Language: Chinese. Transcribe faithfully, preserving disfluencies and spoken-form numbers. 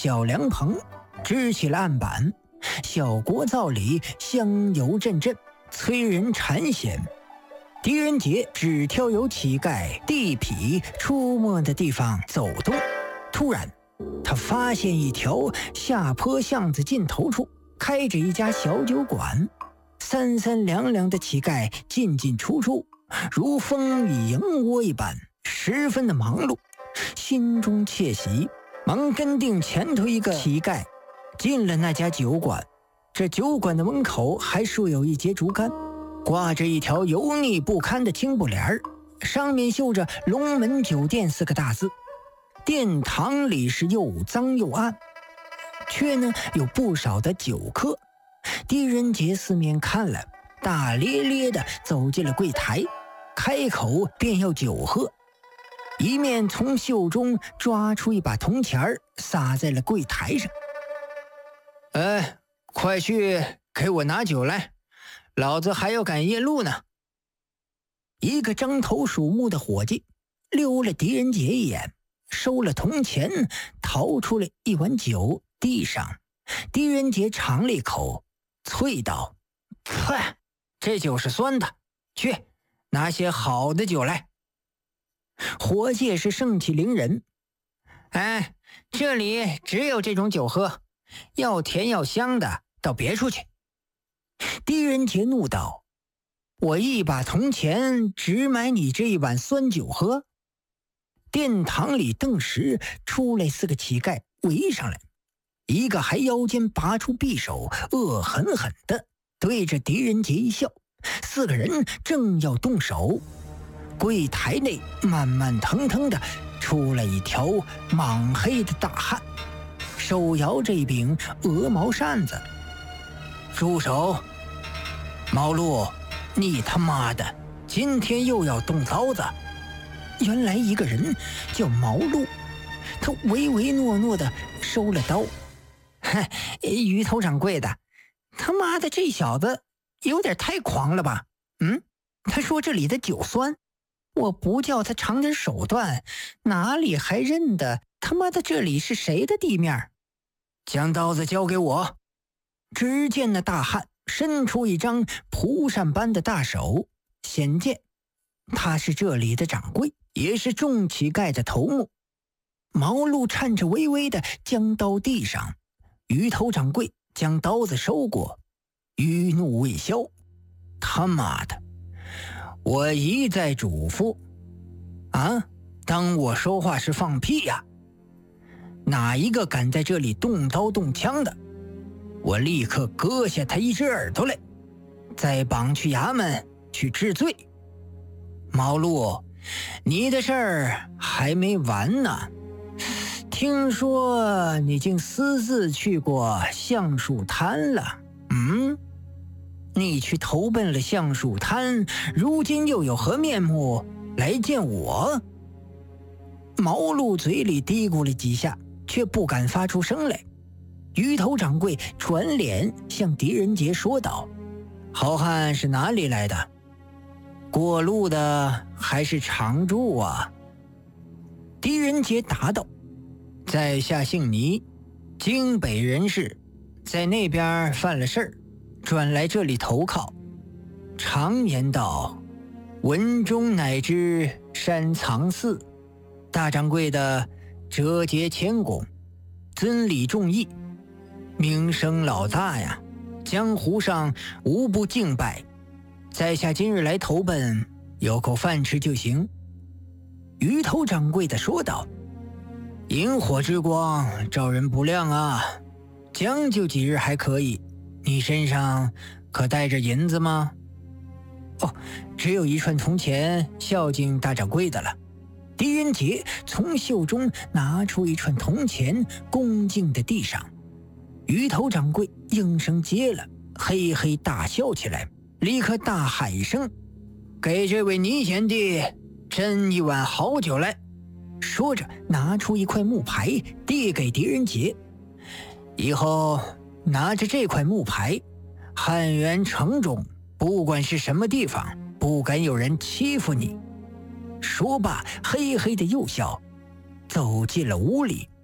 小凉棚，支起了案板，小锅灶里香油阵阵，催人馋涎。狄仁杰只挑有乞丐、地痞出没的地方走动。突然，他发现一条下坡巷子尽头处开着一家小酒馆，三三两两的乞丐进进出出，如风雨迎涡一般，十分的忙碌。心中窃喜，忙跟定前头一个乞丐进了那家酒馆。这酒馆的门口还竖有一截竹竿，挂着一条油腻不堪的青布帘，上面绣着龙门酒店四个大字。殿堂里是又脏又暗，却呢有不少的酒客。狄仁杰四面看了，大咧咧地走进了柜台，开口便要酒喝，一面从袖中抓出一把铜钱撒在了柜台上。哎，快去给我拿酒来，老子还要赶夜路呢。一个獐头鼠目的伙计溜了狄仁杰一眼，收了铜钱，掏出了一碗酒递上。狄仁杰尝了一口，啐道：嗨，这酒是酸的，去拿些好的酒来。伙计是盛气凌人，哎，这里只有这种酒喝，要甜要香的到别处去。狄仁杰怒道：我一把铜钱只买你这一碗酸酒喝？殿堂里顿时出来四个乞丐围上来，一个还腰间拔出匕首，恶狠狠地对着狄仁杰一笑。四个人正要动手，柜台内慢慢腾腾的出来一条莽黑的大汉，手摇着一柄鹅毛扇子。住手！毛路，你他妈的今天又要动刀子！原来一个人叫毛路，他唯唯诺诺的收了刀。嗨，鱼头掌柜的，他妈的这小子有点太狂了吧？嗯，他说这里的酒酸，我不叫他长点手段，哪里还认得他妈的这里是谁的地面？将刀子交给我！只见那大汉伸出一张蒲扇般的大手，显见他是这里的掌柜，也是众乞丐的头目。毛路颤着巍巍的将刀递上，鱼头掌柜将刀子收过，余怒未消。他妈的，我一再嘱咐啊，当我说话是放屁呀？哪一个敢在这里动刀动枪的，我立刻割下他一只耳朵来，再绑去衙门去治罪。毛路，你的事儿还没完呢。听说你竟私自去过橡树滩了，嗯？你去投奔了橡树滩，如今又有何面目来见我？毛路嘴里嘀咕了几下，却不敢发出声来。鱼头掌柜转脸向狄仁杰说道：好汉是哪里来的？过路的还是常住啊？狄仁杰答道：在下姓倪，京北人士，在那边犯了事儿，转来这里投靠。常言道，文中乃知山藏寺，大掌柜的折节谦恭，尊礼重义，名声老大呀，江湖上无不敬拜。在下今日来投奔，有口饭吃就行。鱼头掌柜的说道：萤火之光照人不亮啊，将就几日还可以。你身上可带着银子吗？哦，只有一串铜钱孝敬大掌柜的了。狄仁杰从袖中拿出一串铜钱，恭敬地递上。鱼头掌柜应声接了，嘿嘿大笑起来，立刻大喊一声：给这位倪贤弟斟一碗好酒来。说着拿出一块木牌递给狄仁杰，以后拿着这块木牌，汉源城中不管是什么地方，不敢有人欺负你。说罢嘿嘿的又笑，走进了屋里。